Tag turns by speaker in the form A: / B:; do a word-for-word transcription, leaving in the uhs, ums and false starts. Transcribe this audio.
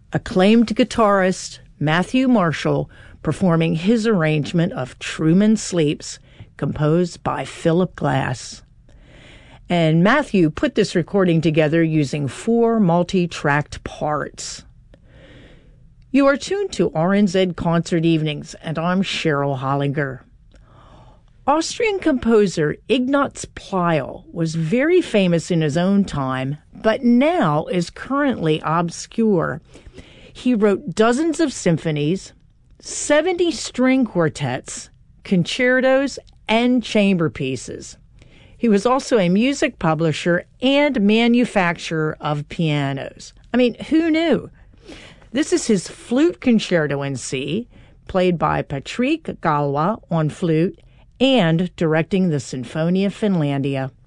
A: acclaimed guitarist Matthew Marshall performing his arrangement of Truman Sleeps, composed by Philip Glass. And Matthew put this recording together using four multi-tracked parts. You are tuned to R N Z Concert Evenings, and I'm Cheryl Hollinger. Austrian composer Ignaz Pleil was very famous in his own time, but now is currently obscure. He wrote dozens of symphonies, seventy string quartets, concertos, and chamber pieces. He was also a music publisher and manufacturer of pianos. I mean, who knew? This is his flute concerto in C, played by Patrick Galois on flute, and directing the Sinfonia Finlandia.